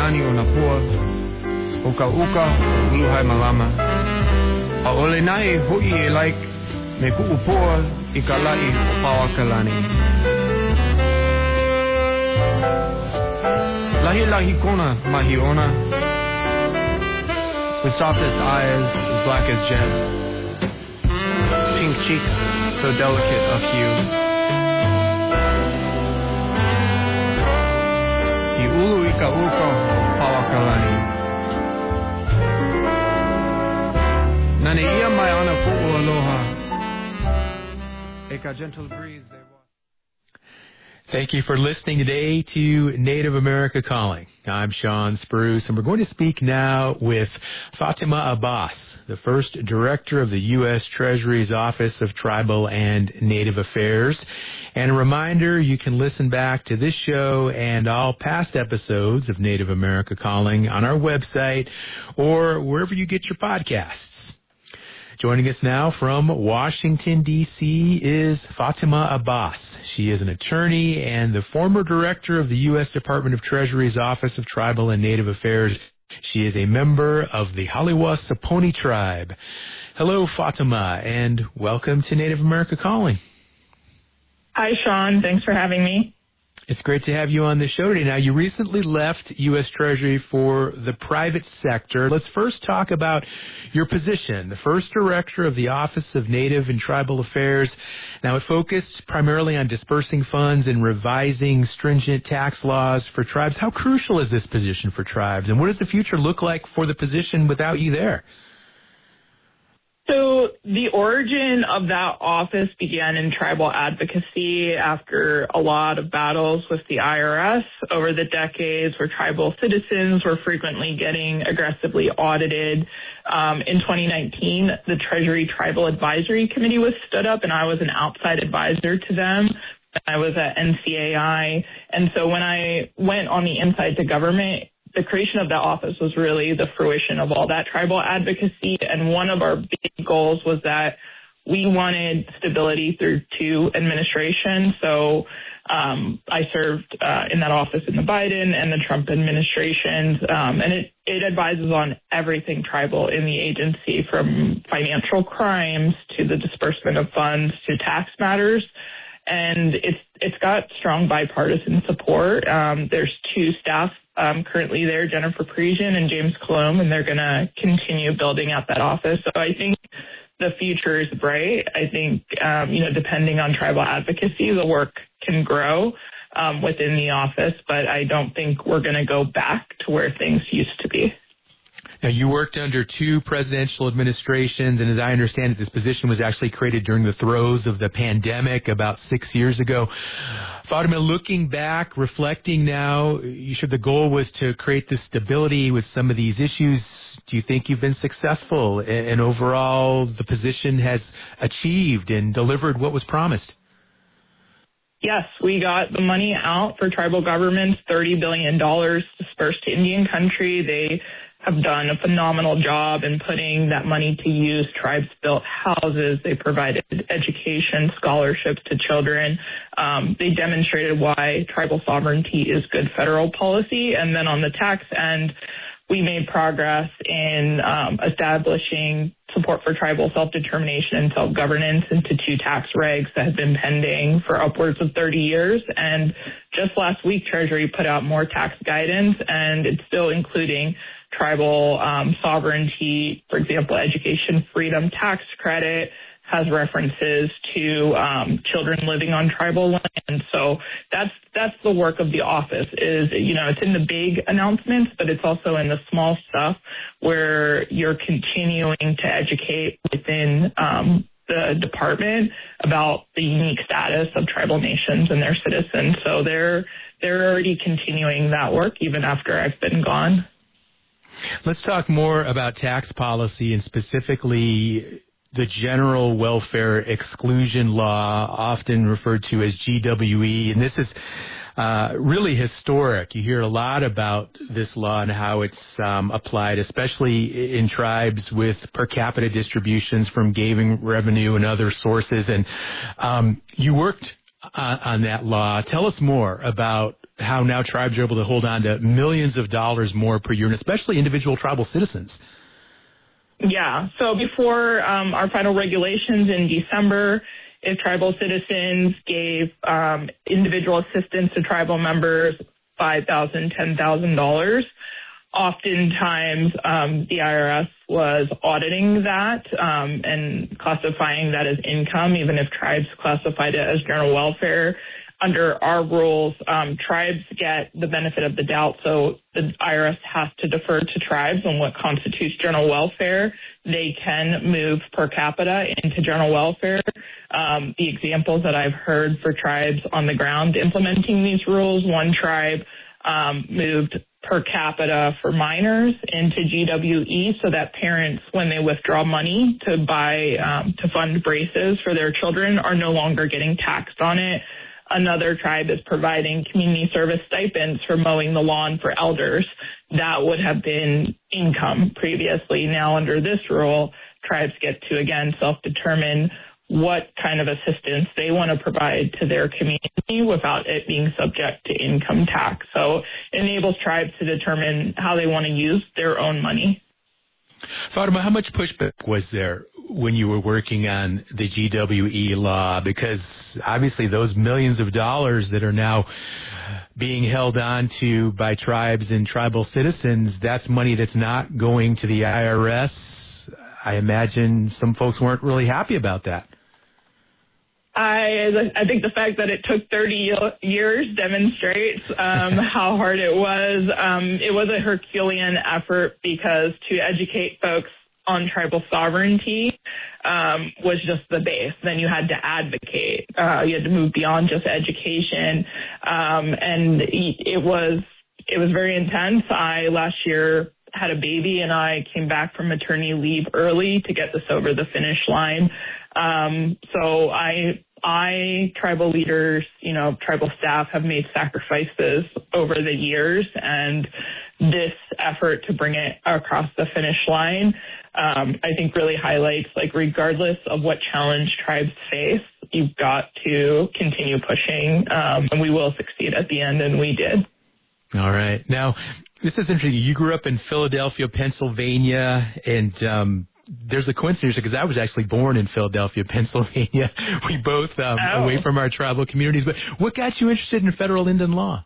lani o na pua, uka uka, uluhai malama. A ole nai hui e like, me ku'upua I ka lai o Pauakalani. Lahi lahi kona mahi ona, with softest eyes as black as jet, pink cheeks so delicate of hue. I ulu I ka uka o Pauakalani. Nane ia mai ana pu'u aloha. A gentle breeze. Thank you for listening today to Native America Calling. I'm Sean Spruce, and we're going to speak now with Fatima Abbas, the first director of the U.S. Treasury's Office of Tribal and Native Affairs. And a reminder, you can listen back to this show and all past episodes of Native America Calling on our website or wherever you get your podcasts. Joining us now from Washington, D.C. is Fatima Abbas. She is an attorney and the former director of the U.S. Department of Treasury's Office of Tribal and Native Affairs. She is a member of the Haliwa Saponi tribe. Hello, Fatima, and welcome to Native America Calling. Hi, Sean. Thanks for having me. It's great to have you on the show today. Now, you recently left U.S. Treasury for the private sector. Let's first talk about your position, the first director of the Office of Native and Tribal Affairs. Now, it focused primarily on dispersing funds and revising stringent tax laws for tribes. How crucial is this position for tribes, and what does the future look like for the position without you there? So the origin of that office began in tribal advocacy after a lot of battles with the IRS over the decades where tribal citizens were frequently getting aggressively audited. In 2019, the Treasury Tribal Advisory Committee was stood up, and I was an outside advisor to them. I was at NCAI. And so when I went on the inside to government, the creation of that office was really the fruition of all that tribal advocacy. And one of our big goals was that we wanted stability through two administrations. So I served in that office in the Biden and the Trump administrations. And it advises on everything tribal in the agency, from financial crimes to the disbursement of funds to tax matters. And it's got strong bipartisan support. There's two staff currently there, Jennifer Parisian and James Colomb, and they're going to continue building out that office. So I think the future is bright. I think, depending on tribal advocacy, the work can grow within the office, but I don't think we're going to go back to where things used to be. Now, you worked under two presidential administrations, and as I understand it, this position was actually created during the throes of the pandemic about 6 years ago. Fatima, looking back, reflecting now, you said the goal was to create this stability with some of these issues. Do you think you've been successful, and overall the position has achieved and delivered what was promised? Yes, we got the money out for tribal governments, $30 billion dispersed to Indian country. They have done a phenomenal job in putting that money to use. Tribes built houses. They provided education, scholarships to children. They demonstrated why tribal sovereignty is good federal policy. And then on the tax end, we made progress in establishing support for tribal self-determination and self-governance into two tax regs that have been pending for upwards of 30 years. And just last week, Treasury put out more tax guidance, and it's still including tribal sovereignty. For example, education freedom tax credit has references to children living on tribal land. So that's the work of the office. It's in the big announcements, but it's also in the small stuff where you're continuing to educate within the department about the unique status of tribal nations and their citizens. So they're already continuing that work even after I've been gone. Let's talk more about tax policy and specifically the General Welfare Exclusion Law, often referred to as GWE. And this is really historic. You hear a lot about this law and how it's applied, especially in tribes with per capita distributions from gaming revenue and other sources. And you worked on that law. Tell us more about how now tribes are able to hold on to millions of dollars more per year, and especially individual tribal citizens. Yeah. So before our final regulations in December, if tribal citizens gave individual assistance to tribal members $5,000, $10,000, oftentimes the IRS was auditing that and classifying that as income, even if tribes classified it as general welfare. Under our rules, tribes get the benefit of the doubt, so the IRS has to defer to tribes on what constitutes general welfare. They can move per capita into general welfare. The examples that I've heard for tribes on the ground implementing these rules, one tribe moved per capita for minors into GWE so that parents, when they withdraw money to buy, to fund braces for their children, are no longer getting taxed on it. Another tribe is providing community service stipends for mowing the lawn for elders. That would have been income previously. Now, under this rule, tribes get to, again, self-determine what kind of assistance they want to provide to their community without it being subject to income tax. So it enables tribes to determine how they want to use their own money. Fatima, how much pushback was there when you were working on the GWE law? Because obviously those millions of dollars that are now being held on to by tribes and tribal citizens, that's money that's not going to the IRS. I imagine some folks weren't really happy about that. I think the fact that it took 30 years demonstrates how hard it was. It was a Herculean effort because to educate folks on tribal sovereignty was just the base. Then you had to advocate. You had to move beyond just education. And it was very intense. I last year had a baby and I came back from maternity leave early to get this over the finish line. So tribal leaders, tribal staff have made sacrifices over the years, and this effort to bring it across the finish line, I think really highlights, regardless of what challenge tribes face, you've got to continue pushing, and we will succeed at the end, and we did. All right. Now, this is interesting. You grew up in Philadelphia, Pennsylvania, and there's a coincidence because I was actually born in Philadelphia, Pennsylvania. We both away from our tribal communities. But what got you interested in federal Indian law?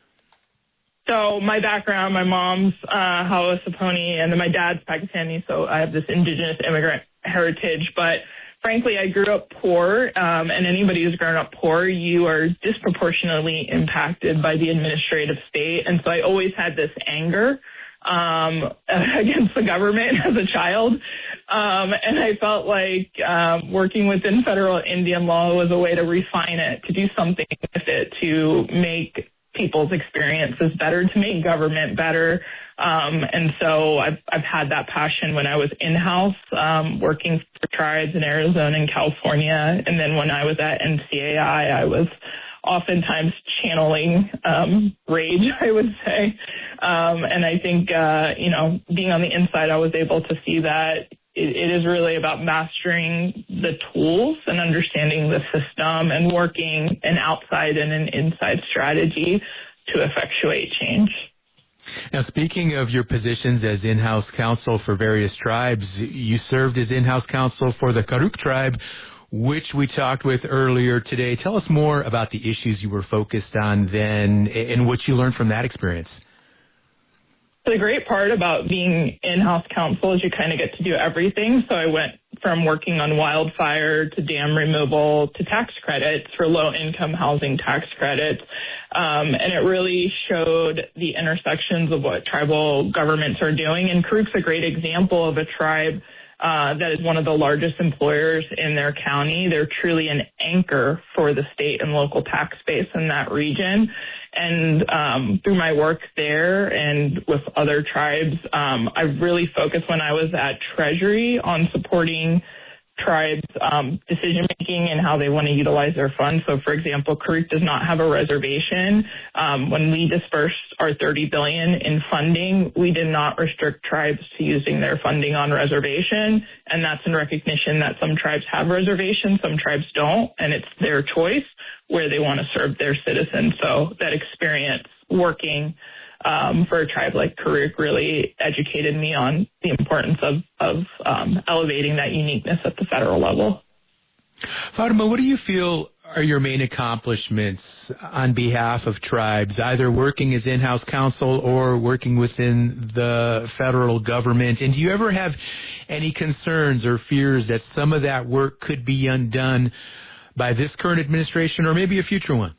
So my background, my mom's Haudenosaunee, and then my dad's Pakistani, so I have this indigenous immigrant heritage. But frankly, I grew up poor, and anybody who's grown up poor, you are disproportionately impacted by the administrative state. And so I always had this anger against the government as a child. And I felt like working within federal Indian law was a way to refine it, to do something with it, to make people's experiences better, to make government better. And so I've had that passion when I was in-house, working for tribes in Arizona and California. And then when I was at NCAI, I was oftentimes channeling rage, I would say. And I think, being on the inside, I was able to see that it is really about mastering the tools and understanding the system and working an outside and an inside strategy to effectuate change. Now, speaking of your positions as in-house counsel for various tribes, you served as in-house counsel for the Karuk tribe, which we talked with earlier today. Tell us more about the issues you were focused on then and what you learned from that experience. The great part about being in-house counsel is you kind of get to do everything. So I went from working on wildfire to dam removal to tax credits for low-income housing tax credits. And it really showed the intersections of what tribal governments are doing. And Karuk's a great example of a tribe that is one of the largest employers in their county. They're truly an anchor for the state and local tax base in that region. And through my work there and with other tribes, I really focused when I was at Treasury on supporting tribes' decision-making and how they want to utilize their funds. So, for example, Karuk does not have a reservation. When we dispersed our $30 billion in funding, we did not restrict tribes to using their funding on reservation, and that's in recognition that some tribes have reservations, some tribes don't, and it's their choice where they want to serve their citizens. So that experience working for a tribe like Karuk really educated me on the importance of elevating that uniqueness at the federal level. Fatima, what do you feel are your main accomplishments on behalf of tribes, either working as in-house counsel or working within the federal government? And do you ever have any concerns or fears that some of that work could be undone by this current administration or maybe a future one?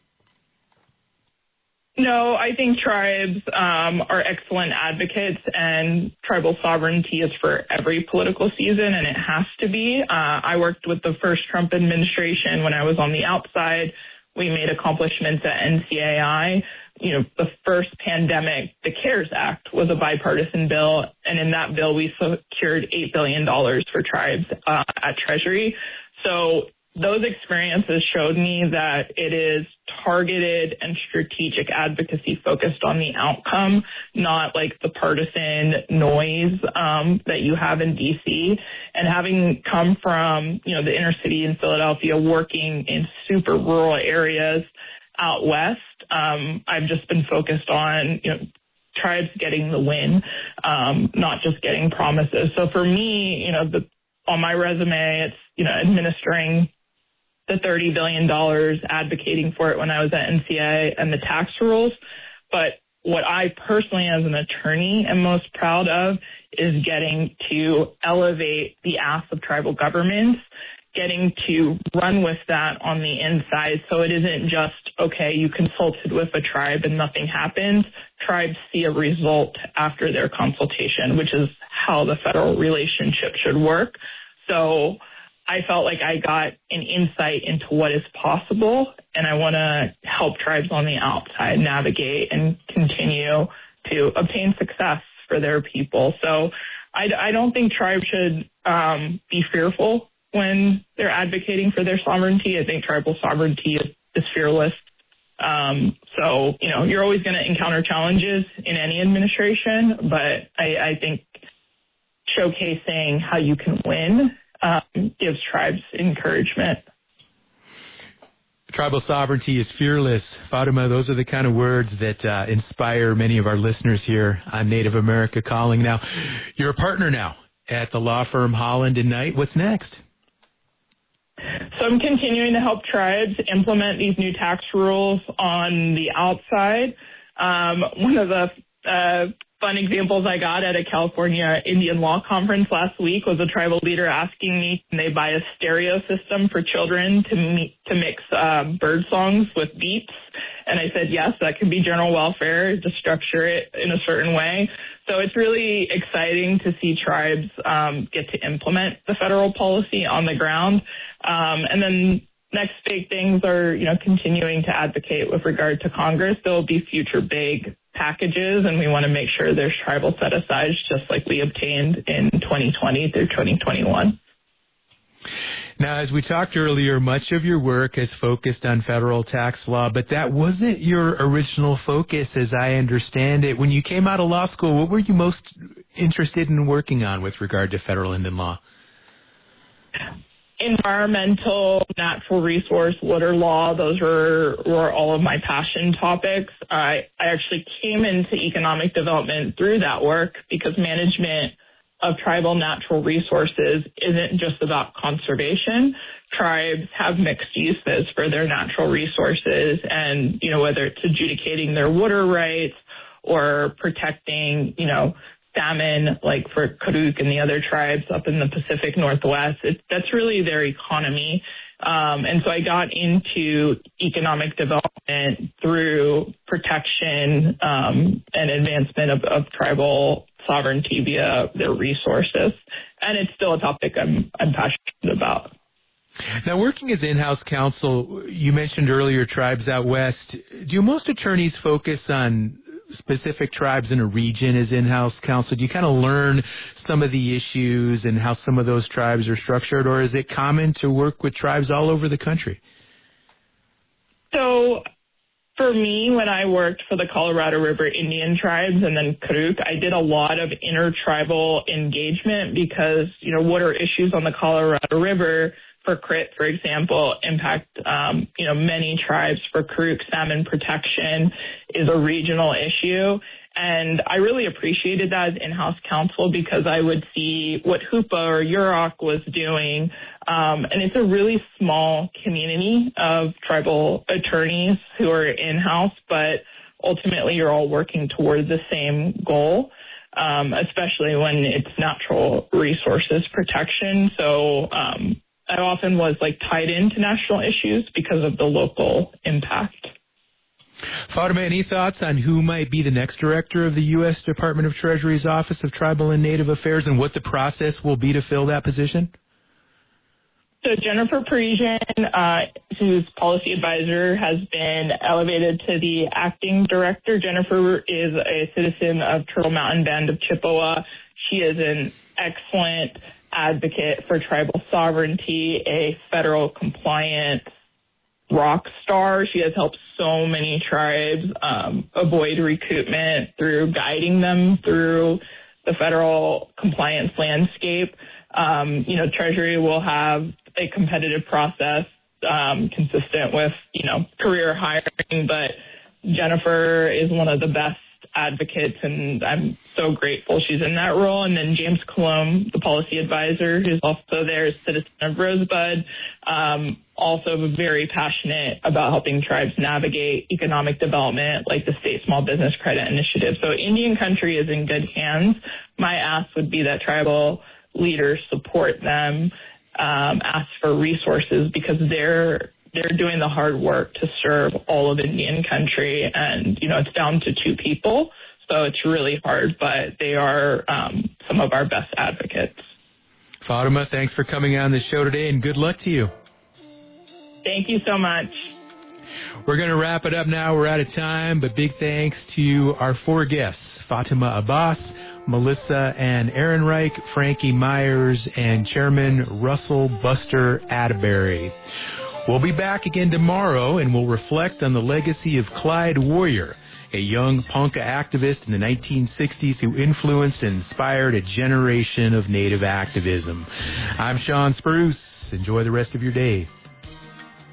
No, I think tribes are excellent advocates, and tribal sovereignty is for every political season, and it has to be. I worked with the first Trump administration when I was on the outside. We made accomplishments at NCAI. You know, the first pandemic, the CARES Act, was a bipartisan bill, and in that bill we secured $8 billion for tribes at Treasury. So those experiences showed me that it is targeted and strategic advocacy focused on the outcome, not like the partisan noise that you have in D.C. And having come from, you know, the inner city in Philadelphia, working in super rural areas out west, I've just been focused on, you know, tribes getting the win, not just getting promises. So for me, you know, on my resume, it's, you know, administering the $30 billion, advocating for it when I was at NCA, and the tax rules. But what I personally, as an attorney, am most proud of is getting to elevate the ask of tribal governments, getting to run with that on the inside. So it isn't just, okay, you consulted with a tribe and nothing happens. Tribes see a result after their consultation, which is how the federal relationship should work. So I felt like I got an insight into what is possible, and I want to help tribes on the outside navigate and continue to obtain success for their people. So I don't think tribes should be fearful when they're advocating for their sovereignty. I think tribal sovereignty is fearless. So, you know, you're always going to encounter challenges in any administration, but I think showcasing how you can win gives tribes encouragement. Tribal sovereignty is fearless. Fatima, those are the kind of words that inspire many of our listeners here on Native America Calling. Now, you're a partner now at the law firm Holland & Knight. What's next? So I'm continuing to help tribes implement these new tax rules on the outside. One of the fun examples I got at a California Indian Law Conference last week was a tribal leader asking me, can they buy a stereo system for children to mix bird songs with beats? And I said, yes, that could be general welfare, to structure it in a certain way. So it's really exciting to see tribes get to implement the federal policy on the ground. And then next big things are, you know, continuing to advocate with regard to Congress. There will be future big packages, and we want to make sure there's tribal set-asides just like we obtained in 2020 through 2021. Now, as we talked earlier, much of your work is focused on federal tax law, but that wasn't your original focus, as I understand it. When you came out of law school, what were you most interested in working on with regard to federal Indian law? Environmental, natural resource, water law, those were all of my passion topics. I actually came into economic development through that work because management of tribal natural resources isn't just about conservation. Tribes have mixed uses for their natural resources, and, you know, whether it's adjudicating their water rights or protecting, you know, salmon, like for Karuk and the other tribes up in the Pacific Northwest. That's really their economy. And so I got into economic development through protection and advancement of tribal sovereignty via their resources. And it's still a topic I'm passionate about. Now, working as in-house counsel, you mentioned earlier tribes out west. Do most attorneys focus on specific tribes in a region as in-house counsel? Do you kind of learn some of the issues and how some of those tribes are structured, or is it common to work with tribes all over the country? So for me, when I worked for the Colorado River Indian tribes and then Karuk, I did a lot of intertribal engagement because, what are issues on the Colorado River for Crit, for example, impact, many tribes. For Karuk, salmon protection is a regional issue. And I really appreciated that as in-house counsel because I would see what Hoopa or Yurok was doing. And it's a really small community of tribal attorneys who are in-house, but ultimately you're all working toward the same goal, especially when it's natural resources protection. So I often was tied into national issues because of the local impact. Fatima, any thoughts on who might be the next director of the U.S. Department of Treasury's Office of Tribal and Native Affairs and what the process will be to fill that position? So Jennifer Parisian, who's policy advisor, has been elevated to the acting director. Jennifer is a citizen of Turtle Mountain Band of Chippewa. She is an excellent advocate for tribal sovereignty, a federal compliance rock star. She has helped so many tribes avoid recoupment through guiding them through the federal compliance landscape. Treasury will have a competitive process consistent with, career hiring, but Jennifer is one of the best advocates, and I'm so grateful she's in that role. And then James Colomb, the policy advisor, who's also there, is citizen of Rosebud, also very passionate about helping tribes navigate economic development like the State Small Business Credit Initiative. So Indian country is in good hands. My ask would be that tribal leaders support them, ask for resources because they're doing the hard work to serve all of Indian country. And, it's down to 2 people. So it's really hard, but they are some of our best advocates. Fatima, thanks for coming on the show today and good luck to you. Thank you so much. We're going to wrap it up now. We're out of time, but big thanks to our 4 guests, Fatima Abbas, Melissa and Aaron Reich, Frankie Myers, and Chairman Russell Buster Atterbury. We'll be back again tomorrow, and we'll reflect on the legacy of Clyde Warrior, a young Ponca activist in the 1960s who influenced and inspired a generation of Native activism. I'm Sean Spruce. Enjoy the rest of your day.